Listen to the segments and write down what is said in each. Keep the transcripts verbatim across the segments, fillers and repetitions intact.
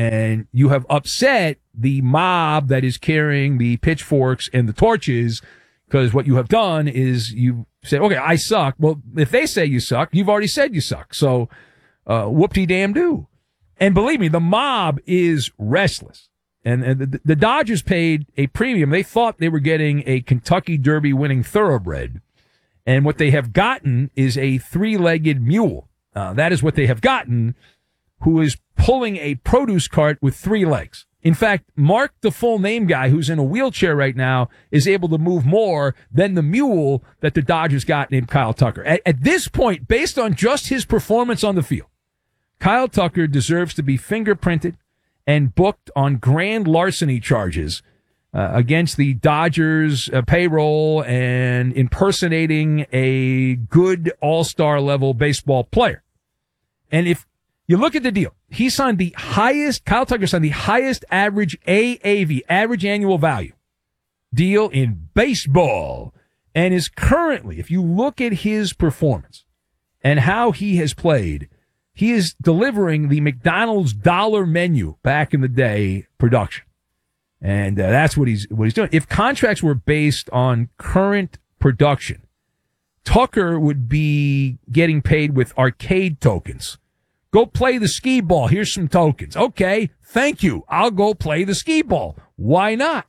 And you have upset the mob that is carrying the pitchforks and the torches, because what you have done is you said, okay, I suck. Well, if they say you suck, you've already said you suck. So, uh, whoop-de-damn-do. And believe me, the mob is restless. And, and the, the Dodgers paid a premium. They thought they were getting a Kentucky Derby winning thoroughbred. And what they have gotten is a three-legged mule. Uh, that is what they have gotten, who is pulling a produce cart with three legs. In fact, Mark, the full name guy, who's in a wheelchair right now, is able to move more than the mule that the Dodgers got named Kyle Tucker. At, at this point, based on just his performance on the field, Kyle Tucker deserves to be fingerprinted and booked on grand larceny charges uh, against the Dodgers uh, payroll and impersonating a good all-star level baseball player. And if you look at the deal, he signed the highest, Kyle Tucker signed the highest average A A V, average annual value, deal in baseball, and is currently, if you look at his performance and how he has played, he is delivering the McDonald's dollar menu back in the day production. And uh, that's what he's what he's doing. If contracts were based on current production, Tucker would be getting paid with arcade tokens. Go play the skee ball. Here's some tokens. Okay, thank you. I'll go play the skee ball. Why not?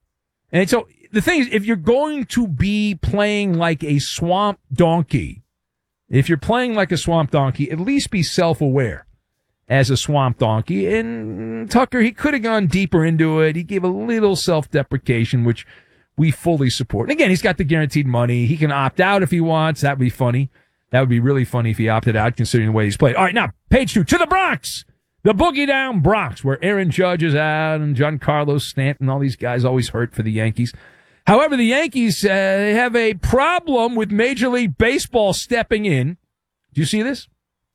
And so the thing is, if you're going to be playing like a swamp donkey, if you're playing like a swamp donkey, at least be self-aware as a swamp donkey. And Tucker, he could have gone deeper into it. He gave a little self-deprecation, which we fully support. And again, he's got the guaranteed money. He can opt out if he wants. That'd be funny. That would be really funny if he opted out, considering the way he's played. All right, now, page two, to the Bronx. The Boogie Down Bronx, where Aaron Judge is out and Giancarlo Stanton, all these guys always hurt for the Yankees. However, the Yankees uh, have a problem with Major League Baseball stepping in. Do you see this?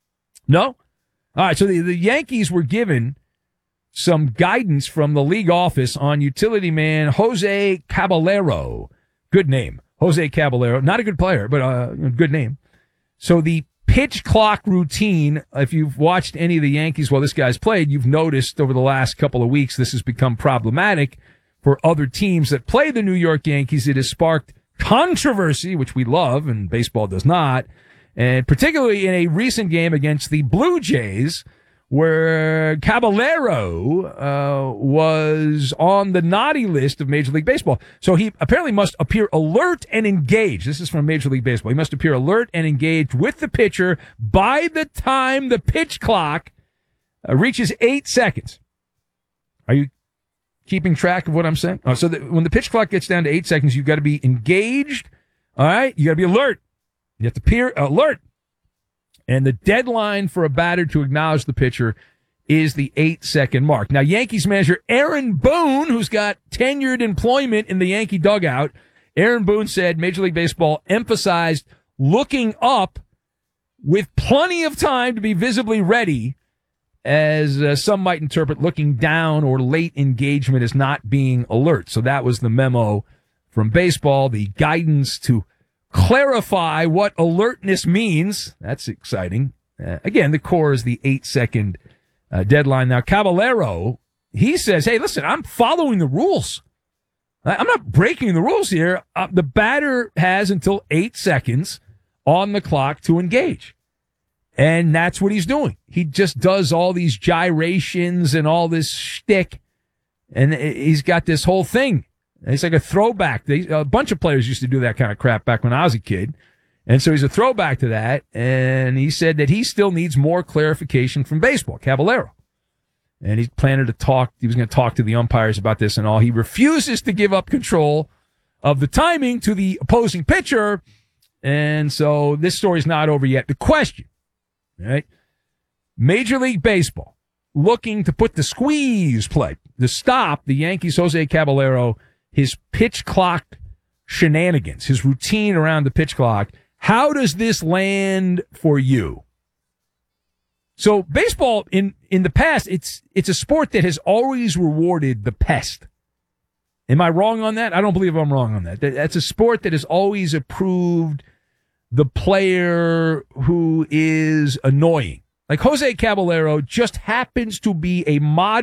No? All right, so the, the Yankees were given some guidance from the league office on utility man Jose Caballero. Good name. Jose Caballero. Not a good player, but uh, good name. So the pitch clock routine, if you've watched any of the Yankees while this guy's played, you've noticed over the last couple of weeks this has become problematic for other teams that play the New York Yankees. It has sparked controversy, which we love, and baseball does not, and particularly in a recent game against the Blue Jays, where Caballero uh, was on the naughty list of Major League Baseball. So he apparently must appear alert and engaged. This is from Major League Baseball. He must appear alert and engaged with the pitcher by the time the pitch clock uh, reaches eight seconds. Are you keeping track of what I'm saying? Oh, so that when the pitch clock gets down to eight seconds, you've got to be engaged. All right? You got to be alert. You have to appear alert. And the deadline for a batter to acknowledge the pitcher is the eight-second mark. Now, Yankees manager Aaron Boone, who's got tenured employment in the Yankee dugout, Aaron Boone said Major League Baseball emphasized looking up with plenty of time to be visibly ready, as uh, some might interpret looking down or late engagement as not being alert. So that was the memo from baseball, the guidance to clarify what alertness means. That's exciting. Uh, again, the core is the eight-second uh, deadline. Now, Caballero, he says, hey, listen, I'm following the rules. I'm not breaking the rules here. Uh, the batter has until eight seconds on the clock to engage. And that's what he's doing. He just does all these gyrations and all this shtick. And he's got this whole thing. It's like a throwback. They, a bunch of players used to do that kind of crap back when I was a kid. And so he's a throwback to that. And he said that he still needs more clarification from baseball, Caballero. And he's planning to talk. He was going to talk to the umpires about this and all. He refuses to give up control of the timing to the opposing pitcher. And so this story's not over yet. The question, right? Major League Baseball looking to put the squeeze play to stop the Yankees' Jose Caballero, his pitch clock shenanigans, his routine around the pitch clock. How does this land for you? So baseball in, in the past, it's, it's a sport that has always rewarded the pest. Am I wrong on that? I don't believe I'm wrong on that. That's a sport that has always approved the player who is annoying. Like Jose Caballero just happens to be a modern